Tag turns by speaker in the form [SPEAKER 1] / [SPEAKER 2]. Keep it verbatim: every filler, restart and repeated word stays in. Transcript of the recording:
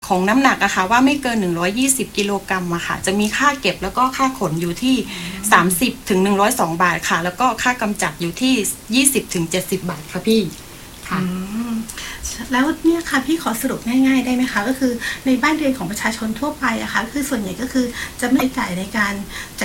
[SPEAKER 1] ของน้ำหนักอะค่ะว่าไม่เกินหนึ่งร้อยยี่สิบกิโลกรัมอะค่ะจะมีค่าเก็บแล้วก็ค่าขนอยู่ที่สามสิบถึงหนึ่งร้อยสองบาทค่ะแล้วก็ค่ากำจัดอยู่ที่ยี่สิบถึงเจ็ดสิบบาทค่ะพี่ค่ะ
[SPEAKER 2] แล้วเนี่ยค่ะพี่ขอสรุปง่ายๆได้ไหมคะก็คือในบ้านเรือนของประชาชนทั่วไปอะค่ะคือส่วนใหญ่ก็คือจะไม่จ่ายในการจัด